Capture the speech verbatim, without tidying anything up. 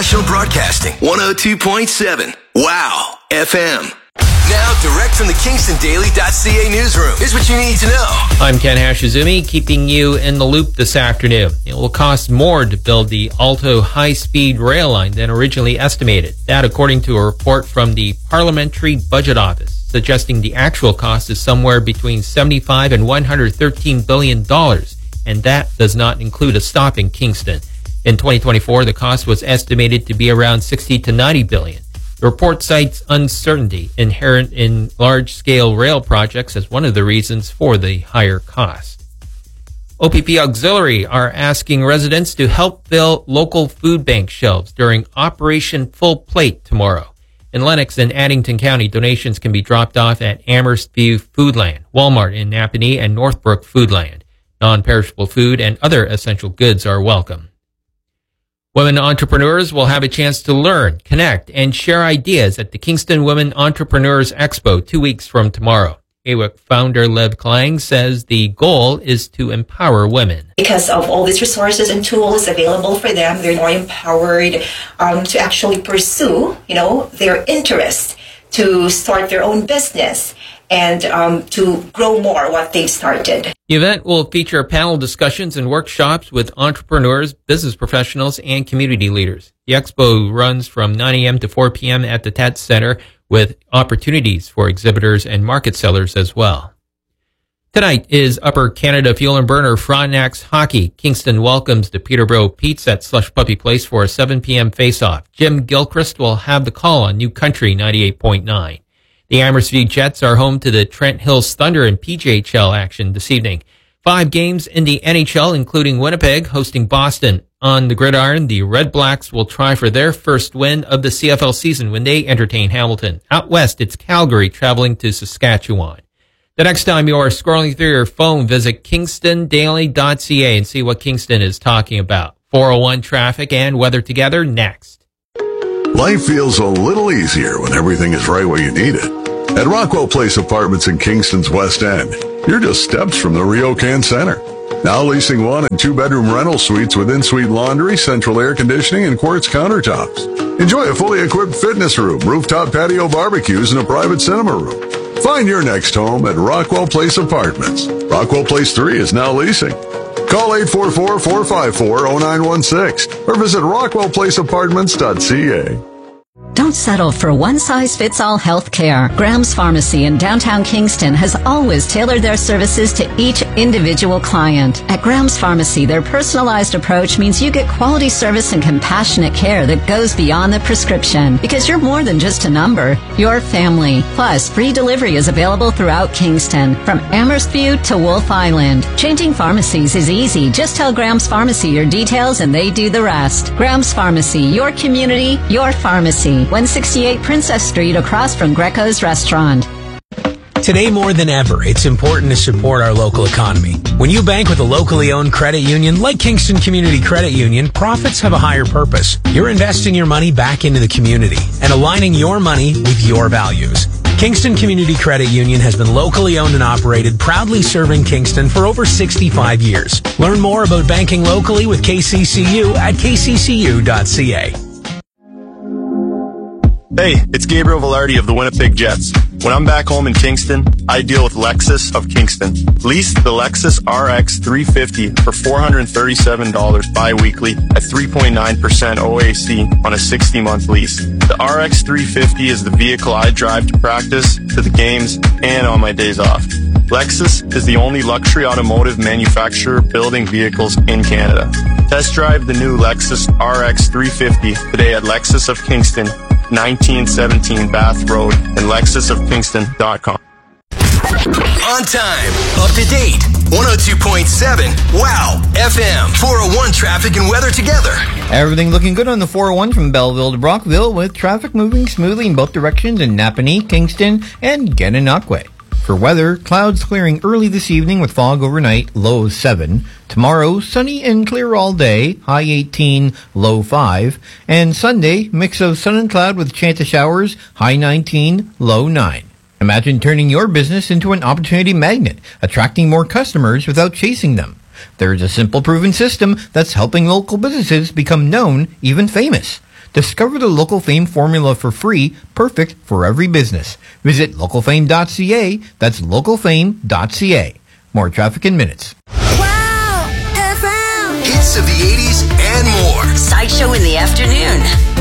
National Broadcasting, one oh two point seven. Wow, F M. Now, direct from the Kingston Daily dot C A newsroom. Here's what you need to know. I'm Ken Hashizumi, keeping you in the loop this afternoon. It will cost more to build the Alto high-speed rail line than originally estimated. That, according to a report from the Parliamentary Budget Office, suggesting the actual cost is somewhere between seventy-five and one hundred thirteen billion dollars, and that does not include a stop in Kingston. In twenty twenty-four, the cost was estimated to be around sixty to ninety billion dollars. The report cites uncertainty inherent in large-scale rail projects as one of the reasons for the higher cost. O P P Auxiliary are asking residents to help fill local food bank shelves during Operation Full Plate tomorrow. In Lennox and Addington County, donations can be dropped off at Amherst View Foodland, Walmart in Napanee, and Northbrook Foodland. Non-perishable food and other essential goods are welcome. Women entrepreneurs will have a chance to learn, connect, and share ideas at the Kingston Women Entrepreneurs Expo two weeks from tomorrow. A W I C founder Lev Klang says the goal is to empower women. Because of all these resources and tools available for them, they're more empowered um, to actually pursue, you know, their interest, to start their own business, and um, to grow more what they've started. The event will feature panel discussions and workshops with entrepreneurs, business professionals, and community leaders. The expo runs from nine a.m. to four p.m. at the T A T Center, with opportunities for exhibitors and market sellers as well. Tonight is Upper Canada Fuel and Burner Frontenacs Hockey. Kingston welcomes the Peterborough Petes at Slush Puppy Place for a seven p.m. face-off. Jim Gilchrist will have the call on New Country ninety-eight point nine. The Amherst View Jets are home to the Trent Hills Thunder in P J H L action this evening. Five games in the N H L, including Winnipeg hosting Boston. On the gridiron, the Red Blacks will try for their first win of the C F L season when they entertain Hamilton. Out west, it's Calgary traveling to Saskatchewan. The next time you are scrolling through your phone, visit Kingston Daily dot C A and see what Kingston is talking about. four oh one traffic and weather together next. Life feels a little easier when everything is right where you need it. At Rockwell Place Apartments in Kingston's West End, you're just steps from the RioCan Center. Now leasing one and two bedroom rental suites with in-suite laundry, central air conditioning, and quartz countertops. Enjoy a fully equipped fitness room, rooftop patio barbecues, and a private cinema room. Find your next home at Rockwell Place Apartments. Rockwell Place three is now leasing. Call eight four four, four five four, zero nine one six or visit rockwell place apartments dot c a. Don't settle for one-size-fits-all health care. Graham's Pharmacy in downtown Kingston has always tailored their services to each individual client. At Graham's Pharmacy, their personalized approach means you get quality service and compassionate care that goes beyond the prescription. Because you're more than just a number, you're family. Plus, free delivery is available throughout Kingston, from Amherst View to Wolf Island. Changing pharmacies is easy. Just tell Graham's Pharmacy your details and they do the rest. Graham's Pharmacy, your community, your pharmacy. one sixty-eight Princess Street across from Greco's Restaurant. Today more than ever, it's important to support our local economy. When you bank with a locally owned credit union like Kingston Community Credit Union, profits have a higher purpose. You're investing your money back into the community and aligning your money with your values. Kingston Community Credit Union has been locally owned and operated, proudly serving Kingston for over sixty-five years. Learn more about banking locally with K C C U at k c c u dot c a. Hey, it's Gabriel Velarde of the Winnipeg Jets. When I'm back home in Kingston, I deal with Lexus of Kingston. Lease the Lexus R X three fifty for four hundred thirty-seven dollars bi-weekly at three point nine percent O A C on a sixty-month lease. The R X three fifty is the vehicle I drive to practice, to the games, and on my days off. Lexus is the only luxury automotive manufacturer building vehicles in Canada. Test drive the new Lexus R X three fifty today at Lexus of Kingston, nineteen seventeen Bath Road, and lexus of kingston dot com. On time, up to date, one oh two point seven, Wow, F M. four oh one traffic and weather together. Everything looking good on the four oh one from Belleville to Brockville, with traffic moving smoothly in both directions in Napanee, Kingston, and Gananoque. For weather, clouds clearing early this evening with fog overnight, low seven. Tomorrow, sunny and clear all day, high eighteen, low five. And Sunday, mix of sun and cloud with chance of showers, high nineteen, low nine. Imagine turning your business into an opportunity magnet, attracting more customers without chasing them. There's a simple proven system that's helping local businesses become known, even famous. Discover the Local Fame formula for free, perfect for every business. Visit local fame dot c a. That's local fame dot c a. More traffic in minutes. Wow! F M! Hits of the eighties and more. Sideshow in the afternoon.